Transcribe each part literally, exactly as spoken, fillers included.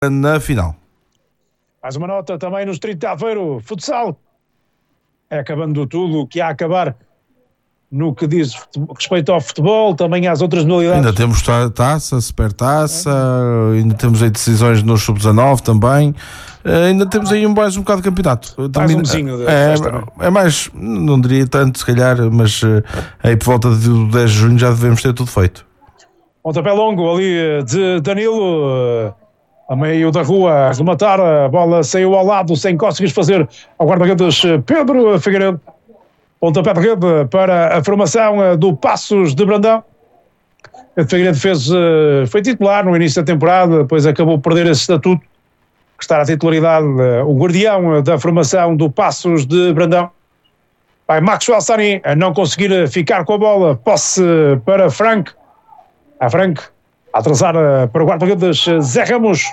na final. Mais uma nota também no Distrito de Aveiro, futsal. É acabando tudo o que há a acabar no que diz respeito ao futebol, também às outras modalidades. Ainda temos taça, supertaça, é. ainda temos aí decisões no sub dezanove também, ainda temos aí mais um bocado de campeonato. Mais também, um mesinho de é, festa, é mais, não diria tanto se calhar, mas aí por volta de dez de junho já devemos ter tudo feito. Pontapé longo ali de Danilo, a meio da rua, a rematar, a bola saiu ao lado sem conseguir fazer ao guarda-redes Pedro Figueiredo. Pontapé de rede para a formação do Passos de Brandão. Pedro Figueiredo fez, foi titular no início da temporada, depois acabou por perder esse estatuto, que está na titularidade, o guardião da formação do Passos de Brandão. Vai Maxwell Sani a não conseguir ficar com a bola, posse para Frank. A Frank a atrasar para o guarda-redes Zé Ramos.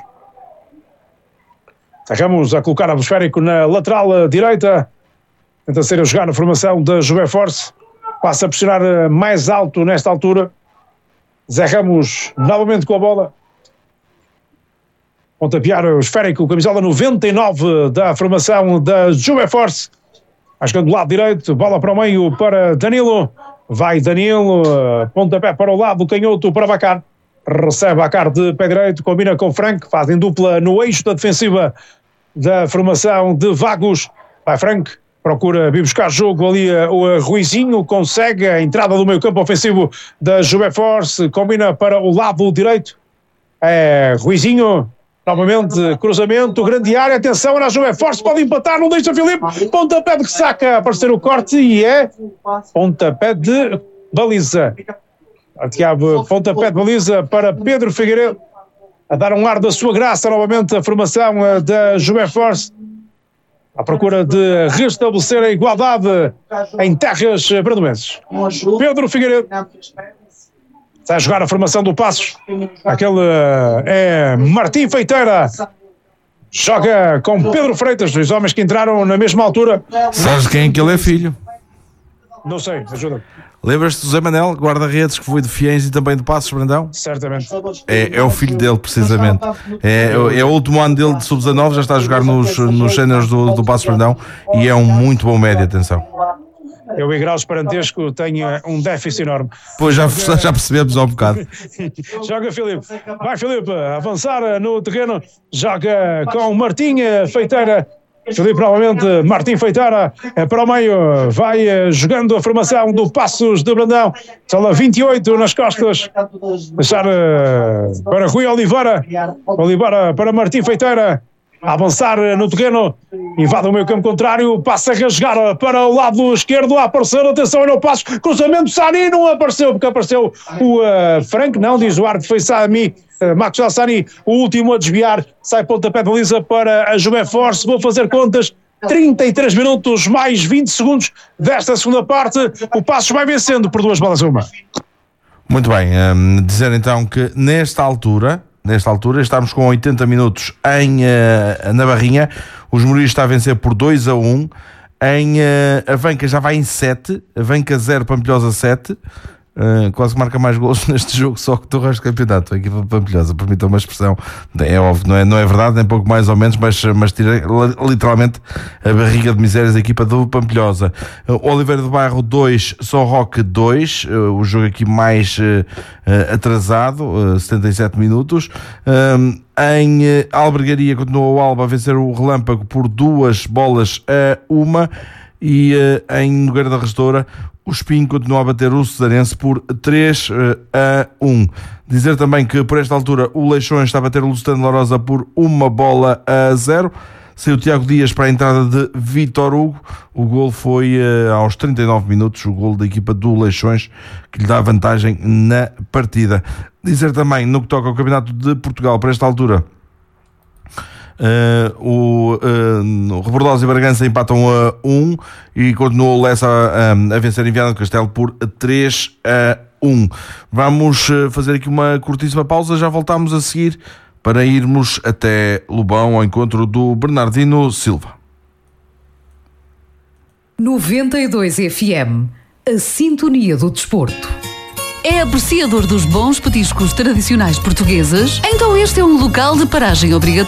Zé Ramos a colocar o esférico na lateral direita. Tenta ser a jogar na formação da Juve Force. Passa a pressionar mais alto nesta altura. Zé Ramos novamente com a bola. Pontapear o esférico, camisola noventa e nove da formação da Juve Force. Vai jogando do lado direito, bola para o meio para Danilo. Vai Danilo, pontapé para o lado, canhoto para Bacar. Recebe Bacar de pé direito, combina com Frank. Fazem dupla no eixo da defensiva da formação de Vagos. Vai Frank. Procura vir buscar jogo ali o Ruizinho, consegue a entrada do meio campo ofensivo da Juve Force, combina para o lado direito. É Ruizinho, novamente cruzamento, grande área, atenção, era a Juve Force, pode empatar, não deixa Filipe, pontapé de saca, aparecer o corte e é pontapé de baliza. Tiago, pontapé de baliza para Pedro Figueiredo, a dar um ar da sua graça novamente a formação da Juve Force. À procura de restabelecer a igualdade em terras brandoenses. Pedro Figueiredo está a jogar a formação do Passos. Aquele é Martim Feiteira. Joga com Pedro Freitas, dois homens que entraram na mesma altura. Sabes de quem é que ele é filho? Não sei, ajuda-me. Lembras-te do Zé Manel, guarda-redes, que foi de Fiéns e também de Passos Brandão? Certamente. É, é o filho dele, precisamente. É, é o último ano dele de sub dezanove, já está a jogar nos, nos séniores do, do Passos Brandão e é um muito bom médio, atenção. Eu, em graus parentesco, tenho um déficit enorme. Pois, já, já percebemos há um bocado. Joga Filipe. Vai Filipe, avançar no terreno. Joga com Martim Feiteira. Filipe novamente, Martim Feiteira para o meio, vai jogando a formação do Passos de Brandão, sala vinte e oito nas costas, deixar para Rui Oliveira, Oliveira para Martim Feiteira, a avançar no terreno, invade o meio campo contrário, passa a rasgar para o lado esquerdo, a aparecer, atenção no Passos, cruzamento, Sani não apareceu, porque apareceu o uh, Frank, não, diz o árbitro, foi Sami, uh, Maxwell Sani, o último a desviar, sai pontapé de baliza para a Juve Force, vou fazer contas, trinta e três minutos mais vinte segundos desta segunda parte, o Passos vai vencendo por duas bolas a uma. Muito bem, um, dizer então que nesta altura... Nesta altura estamos com oitenta minutos em, uh, na Barrinha. Os Morias está a vencer por dois a um. Em uh, Avanca já vai em sete. Avanca zero, Pampilhosa sete. Uh, quase que marca mais gols neste jogo só que do resto do campeonato. A equipa Pampilhosa, permitam uma expressão, é óbvio, não é, não é verdade, nem pouco mais ou menos, mas, mas tira literalmente a barriga de misérias da equipa do Pampilhosa. uh, Oliveira do Bairro dois, São Roque dois, uh, o jogo aqui mais uh, uh, atrasado, uh, setenta e sete minutos. uh, Em uh, Albergaria continuou o Alba a vencer o Relâmpago por duas bolas a uma. E uh, em Nogueira da Restoura o Espinho continua a bater o Cesarense por três a um. Dizer também que por esta altura o Leixões está a bater o Lusitano de Lourosa por uma bola a zero. Saiu o Tiago Dias para a entrada de Vítor Hugo. O gol foi uh, aos trinta e nove minutos, o gol da equipa do Leixões, que lhe dá vantagem na partida. Dizer também, no que toca ao Campeonato de Portugal, para esta altura, Uh, o, uh, o Rebordosa e Bragança empatam a um e continua o Lessa a, a vencer em Viana do Castelo por três a um. Vamos uh, fazer aqui uma curtíssima pausa, já voltamos a seguir para irmos até Lobão ao encontro do Bernardino Silva. noventa e dois F M, a sintonia do desporto. É apreciador dos bons petiscos tradicionais portugueses? Então este é um local de paragem obrigatória.